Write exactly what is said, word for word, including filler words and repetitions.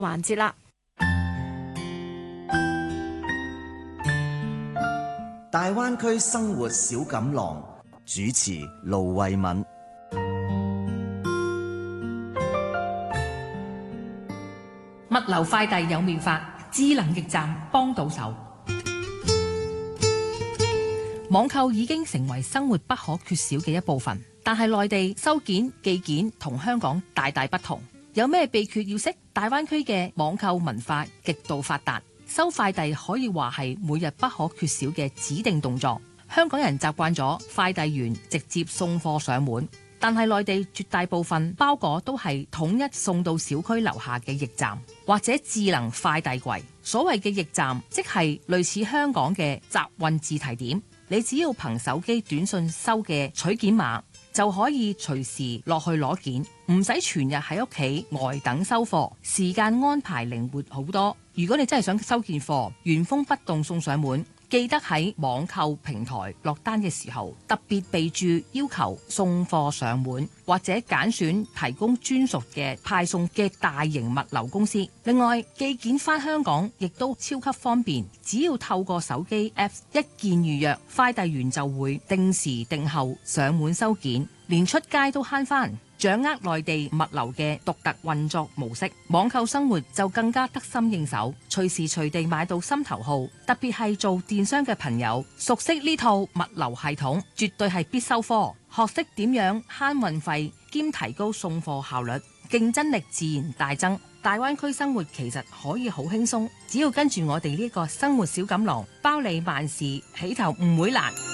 環節啦。 大灣區生活小錦囊，主持盧慧敏。 物流快遞有妙法，智能驛站幫到手。網購已經成為生活不可缺少嘅一部分，但係內地收件寄件同香港大大不同。有咩秘訣要識？大灣區嘅網購文化極度發達，收快遞可以話係每日不可缺少嘅指定動作。香港人習慣咗快遞員直接送貨上門，但係內地絕大部分包裹都係統一送到小區樓下嘅驛站或者智能快遞櫃。所謂嘅驛站，即係類似香港嘅集運自提點。你只要憑手機短信收嘅取件碼，就可以隨時落去攞件，唔使全日喺屋企呆等收貨，時間安排靈活好多。如果你真係想收件貨，原封不動送上門，記得喺網購平台落單嘅時候，特別備注要求送貨上門，或者揀選提供專屬嘅派送嘅大型物流公司。另外，寄件返香港亦都超級方便，只要透過手機 Apps 一鍵預約，快遞員就會定時定候上門收件，連出街都慳返。掌握內地物流嘅獨特運作模式，網購生活就更加得心應手，隨時隨地買到心頭好。特別係做電商嘅朋友，熟悉呢套物流系統，絕對係必修科。學識點樣慳運費兼提高送貨效率，競爭力自然大增。大灣區生活其實可以好輕鬆，只要跟住我哋呢個生活小錦囊，包你萬事起頭唔會難。